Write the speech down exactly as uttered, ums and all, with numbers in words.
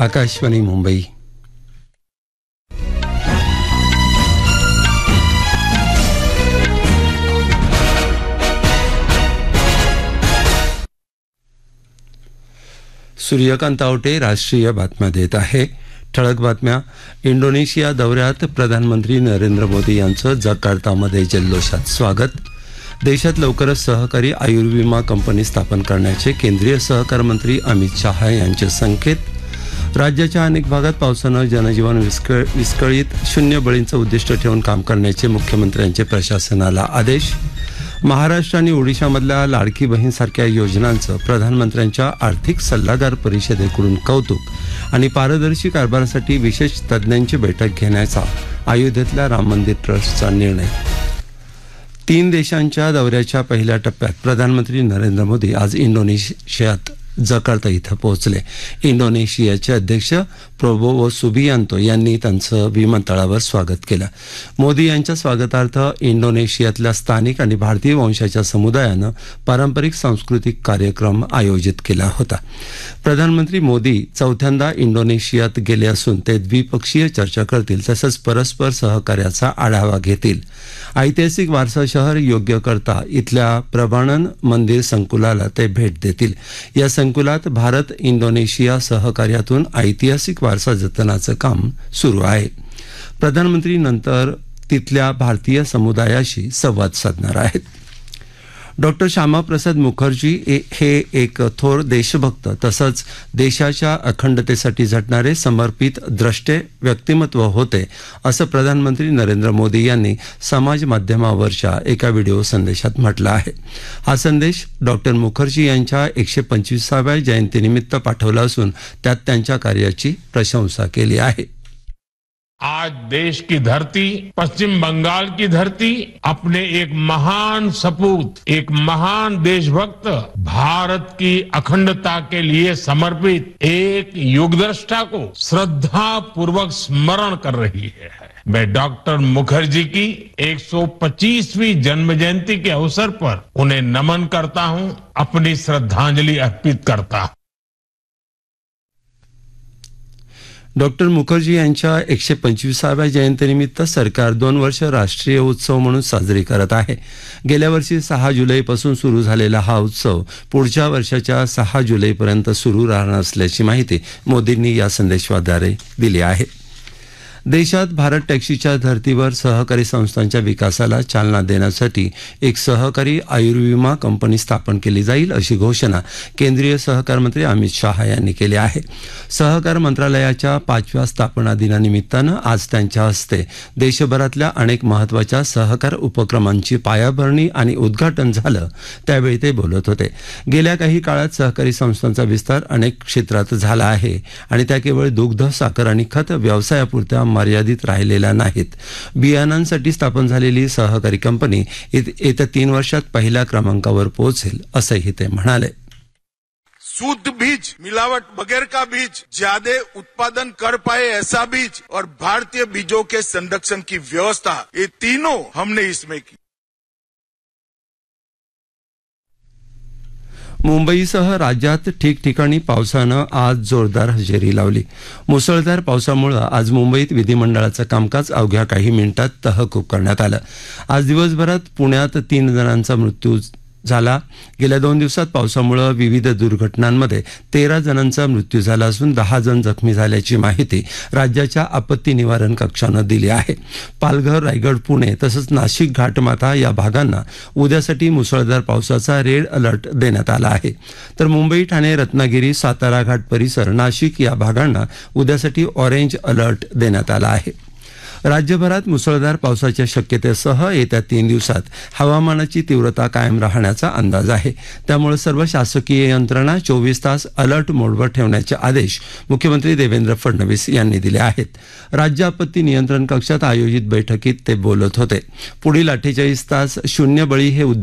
आकाशवाणी मुंबई. सूर्यकांत आवटे राष्ट्रीय बातम्या देत आहे. ठळक बातम्या. इंडोनेशिया दौऱ्यात प्रधानमंत्री नरेंद्र मोदी यांचं जकार्तामध्ये जल्लोषात स्वागत. देशात लवकरच सहकारी आयुर्विमा कंपनी स्थापन करण्याचे केंद्रीय सहकार मंत्री अमित शहा यांचे संकेत. राज्याच्या अनेक भागात पावसानं जनजीवन विस्कळ विस्कळीत शून्य बळींचं उद्दिष्ट ठेवून काम करण्याचे मुख्यमंत्र्यांचे प्रशासनाला आदेश. महाराष्ट्र आणि ओडिशामधल्या लाडकी बहीणसारख्या योजनांचं प्रधानमंत्र्यांच्या आर्थिक सल्लागार परिषदेकडून कौतुक आणि पारदर्शी कारभारासाठी विशेष तज्ज्ञांची बैठक घेण्याचा अयोध्येतल्या राम मंदिर ट्रस्टचा निर्णय. तीन देशांच्या दौऱ्याच्या पहिल्या टप्प्यात प्रधानमंत्री नरेंद्र मोदी आज इंडोनेशियात जकार्ता इथं पोहोचले. इंडोनेशियाचे अध्यक्ष प्रोबोवो सुबियांतो यांनी त्यांचं विमानतळावर स्वागत केलं. मोदी यांच्या स्वागतार्थ इंडोनेशियातल्या स्थानिक आणि भारतीय वंशाच्या समुदायानं पारंपरिक सांस्कृतिक कार्यक्रम आयोजित केला होता. प्रधानमंत्री मोदी चौथ्यांदा इंडोनेशियात गेले असून ते द्विपक्षीय चर्चा करतील तसंच परस्पर सहकार्याचा आढावा घेतील. ऐतिहासिक वारसा शहर योग्यकर्ता इथल्या प्रभाणन मंदिर संकुलाला ते भेट देतील. या संकुलात भारत इंडोनेशिया सहकार्यातून ऐतिहासिक वारसा जतनाचं काम सुरू आहे. प्रधानमंत्री नंतर तिथल्या भारतीय समुदायाशी संवाद साधणार आहेत. डॉक्टर श्यामाप्रसाद मुखर्जी हे एक थोर देशभक्त तसंच देशाच्या अखंडतेसाठी झटणारे समर्पित द्रष्टे व्यक्तिमत्व होते असं प्रधानमंत्री नरेंद्र मोदी यांनी समाज माध्यमावरच्या एका व्हिडिओ संदेशात म्हटलं आहे. हा संदेश डॉक्टर मुखर्जी यांच्या एकशे पंचवीसाव्या जयंतीनिमित्त पाठवला असून त्यात त्यांच्या कार्याची प्रशंसा केली आहे. आज देश की धरती, पश्चिम बंगाल की धरती अपने एक महान सपूत, एक महान देशभक्त, भारत की अखंडता के लिए समर्पित एक युगदृष्टा को श्रद्धा पूर्वक स्मरण कर रही है. मैं डॉक्टर मुखर्जी की एक सौ पच्चीसवीं जन्म जयंती के अवसर पर उन्हें नमन करता हूं, अपनी श्रद्धांजलि अर्पित करता हूं. डॉक्टर मुखर्जी यांच्या एकशे पंचवीसाव्या जयंतीनिमित्त सरकार दोन वर्ष राष्ट्रीय उत्सव म्हणून साजरी करत आहे. गेल्या वर्षी सहा जुलैपासून सुरू झालेला हा उत्सव पुढच्या वर्षाच्या सहा जुलैपर्यंत सुरू राहणार असल्याची माहिती मोदींनी या संदेशाद्वारे दिली आहे. देशात भारत टॅक्सीच्या धर्तीवर सहकारी संस्थांच्या विकासाला चालना देण्यासाठी एक सहकारी आयुर्विमा कंपनी स्थापन केली जाईल अशी घोषणा केंद्रीय सहकार मंत्री अमित शहा यांनी केली आहे. सहकार मंत्रालयाच्या पाचव्या स्थापना दिनानिमित्तानं आज त्यांच्या हस्ते देशभरातल्या अनेक महत्त्वाच्या सहकार उपक्रमांची पायाभरणी आणि उद्घाटन झालं. त्यावेळी ते बोलत होते. गेल्या काही काळात सहकारी संस्थांचा विस्तार अनेक क्षेत्रात झाला आहे आणि त्या केवळ दुग्ध, साखर आणि खत व्यवसायापुरत्या मर्यादित राहिलेल्या नाहीत. बियाणांसाठी स्थापन झालेली सहकारी कंपनी येत्या तीन वर्षात पहिल्या क्रमांकावर पोहोचेल असंही ते म्हणाले. शुद्ध बीज, मिलावट बगैर का बीज, ज्यादा उत्पादन कर पाए ऐसा बीज और भारतीय बीजों के संरक्षण की व्यवस्था, ये तीनों हमने इसमें की. मुंबईसह राज्यात ठिकठिकाणी पावसानं आज जोरदार हजेरी लावली. मुसळधार पावसामुळे आज मुंबईत विधिमंडळाचं कामकाज अवघ्या काही मिनिटात तहकूब करण्यात आलं. आज दिवसभरात पुण्यात तीन जणांचा मृत्यू झाला. गेल्या दोन दिवसात पावसामुळे विविध दुर्घटनांमध्ये तेरा जणांचा मृत्यू झाला असून दहा जण जखमी झाल्याची माहिती राज्याच्या आपत्ती निवारण कक्षानं दिली आहे. पालघर, रायगड, पुणे तसंच नाशिक घाटमाथा या भागांना उद्यासाठी मुसळधार पावसाचा रेड अलर्ट देण्यात आला आहे. तर मुंबई, ठाणे, रत्नागिरी, सातारा घाट परिसर, नाशिक या भागांना उद्यासाठी ऑरेंज अलर्ट देण्यात आला आहे. राज्यभरात मुसळधार पावसाच्या शक्यतेसह येत्या तीन दिवसात हवामानाची तीव्रता कायम राहण्याचा अंदाज आहे. त्यामुळे सर्व शासकीय यंत्रणा चोवीस तास अलर्ट मोडवर ठेवण्याचे आदेश मुख्यमंत्री देवेंद्र फडणवीस यांनी दिले आहेत. राज्य आपत्ती नियंत्रण कक्षात आयोजित बैठकीत ते बोलत होते. पुढील अठ्ठेचाळीस तास शून्य बळी हे